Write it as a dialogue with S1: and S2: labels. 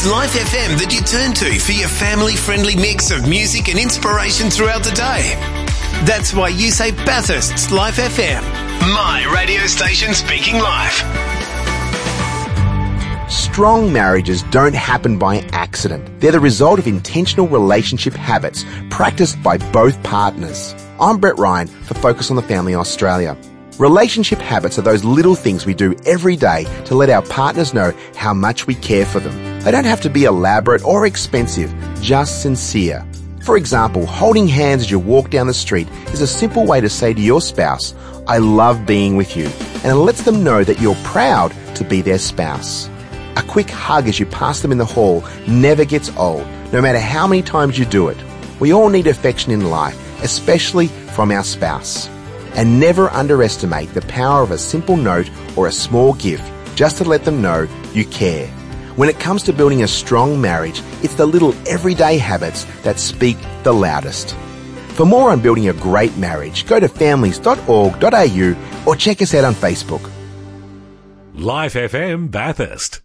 S1: It's Life FM that you turn to for your family-friendly mix of music and inspiration throughout the day. That's why you say Bathurst's Life FM. My radio station speaking life.
S2: Strong marriages don't happen by accident. They're the result of intentional relationship habits practiced by both partners. I'm Brett Ryan for Focus on the Family Australia. Relationship habits are those little things we do every day to let our partners know how much we care for them. They don't have to be elaborate or expensive, just sincere. For example, holding hands as you walk down the street is a simple way to say to your spouse, I love being with you, and it lets them know that you're proud to be their spouse. A quick hug as you pass them in the hall never gets old, no matter how many times you do it. We all need affection in life, especially from our spouse. And never underestimate the power of a simple note or a small gift just to let them know you care. When it comes to building a strong marriage, it's the little everyday habits that speak the loudest. For more on building a great marriage, go to families.org.au or check us out on Facebook.
S3: Life FM Bathurst.